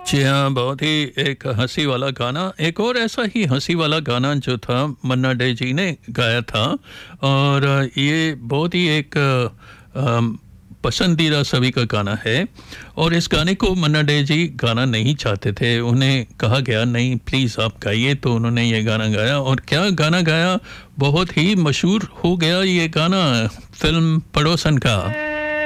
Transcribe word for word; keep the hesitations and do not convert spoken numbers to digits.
जी हाँ, बहुत ही एक हँसी वाला गाना। एक और ऐसा ही हँसी वाला गाना जो था मन्ना डे जी ने गाया था, और ये बहुत ही एक अम, पसंदीदा सभी का गाना है। और इस गाने को मन्ना डे जी गाना नहीं चाहते थे, उन्हें कहा गया नहीं प्लीज़ आप गाइए, तो उन्होंने ये गाना गाया। और क्या गाना गाया, बहुत ही मशहूर हो गया ये गाना फिल्म पड़ोसन का।